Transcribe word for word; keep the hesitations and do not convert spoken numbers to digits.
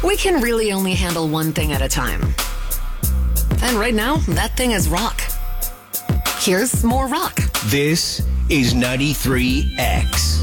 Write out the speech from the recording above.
we can really only handle one thing at a time. And right now, that thing is rock. Here's more rock. This is ninety-three X.